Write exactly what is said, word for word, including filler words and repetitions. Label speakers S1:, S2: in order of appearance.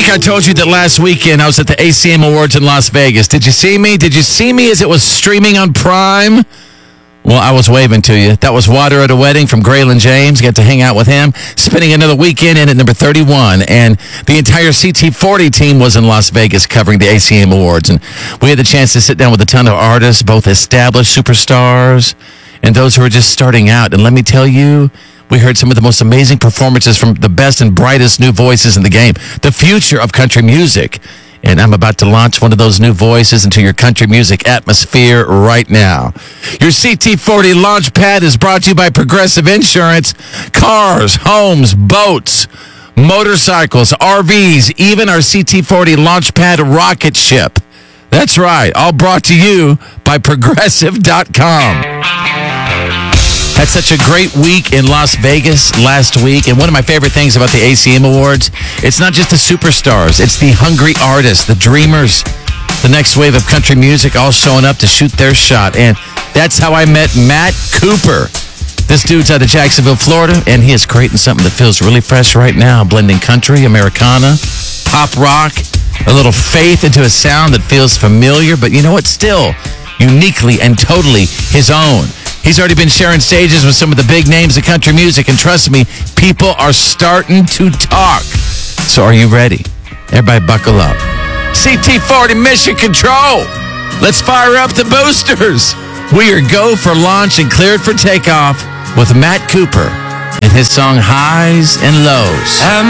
S1: like I told you that last weekend I was at the A C M Awards in Las Vegas. Did you see me? Did you see me as it was streaming on Prime? Well, I was waving to you. That was Water at a Wedding from Graylin James. Got to hang out with him. Spending another weekend in at number thirty-one. And the entire C T forty team was in Las Vegas covering the A C M Awards. And we had the chance to sit down with a ton of artists, both established superstars and those who are just starting out. And let me tell you, we heard some of the most amazing performances from the best and brightest new voices in the game. The future of country music. And I'm about to launch one of those new voices into your country music atmosphere right now. Your C T forty Launchpad is brought to you by Progressive Insurance. Cars, homes, boats, motorcycles, R Vs, even our C T forty Launchpad rocket ship. That's right, all brought to you by Progressive dot com. Had such a great week in Las Vegas last week. And one of my favorite things about the A C M Awards, it's not just the superstars. It's the hungry artists, the dreamers, the next wave of country music all showing up to shoot their shot. And that's how I met Matt Cooper. This dude's out of Jacksonville, Florida, and he is creating something that feels really fresh right now, blending country, Americana, pop rock, a little faith into a sound that feels familiar, but you know what? Still uniquely and totally his own. He's already been sharing stages with some of the big names of country music, and trust me, people are starting to talk. So are you ready? Everybody buckle up. C T forty Mission Control. Let's fire up the boosters. We are go for launch and cleared for takeoff with Matt Cooper and his song Highs and Lows.